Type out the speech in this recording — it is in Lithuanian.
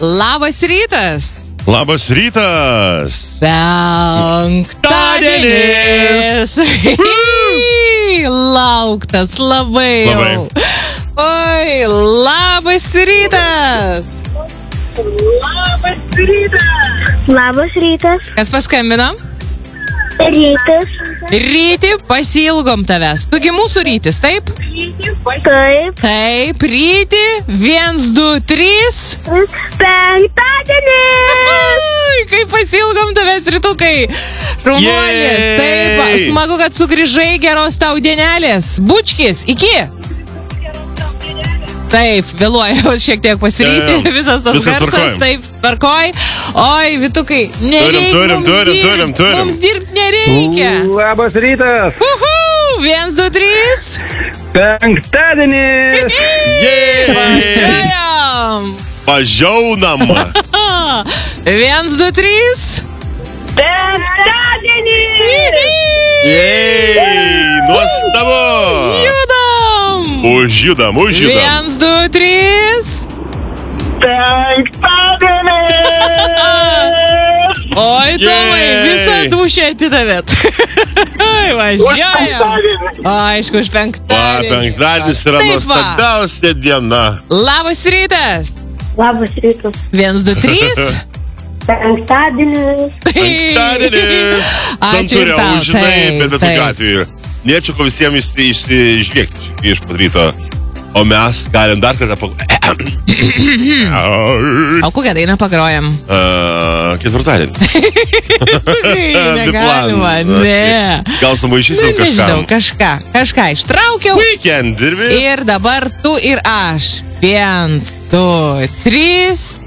Labas rytas. Labas rytas. Penktadienis. Lauktas labai jau. Oi, labas rytas. Labas rytas. Labas rytas. Kas paskambino? Rytis. Ryti, pasiilgom tavęs. Tugi mūsų Rytis, taip? Taip. Taip, Ryti, 1, 2, 3. Penktadienis. Oi, kaip pasiilgom tavęs, Rytukai. Rumuolis, taip, smagu, kad sugrįžai, geros tau dienelės. Bučkis, iki. Taip, vėluoju šiek tiek pasiryti, visas tas garsas, taip, tvarkoj. Oi, Vytukai, nereikia mums dirbti nereikia. Labas rytas. 1, 2, 3. Penktadienis. Važiuojam. Važiaunam. 1, 2, 3. Penktadienis. Nuostabu. Judam. Užjudam. 1, 2, 3. Penktadienis. Oi, Tomai, visą dušę atidavėt. Važiuojam. Aišku, už penktadienį. Penktadienis yra Taip va. nuostabiausia diena. Labas rytas. Labas rytas. 1, 2, 3. Penktadienis. Penktadienis. Ačiū ir Santūriau, tau, žinai, taip, bet kokiu taip. atveju. Nėra čia ko visiems išžviegti iš pat ryto. O mes galim dar kartą O kokią dainą pagrojam? Ketvirtadienį. Negalima, ne. Gal sumaišysim Nežinau, kažką. kažką ištraukiau. Weekend ir vis. Ir dabar tu ir aš. 1, 2, 3.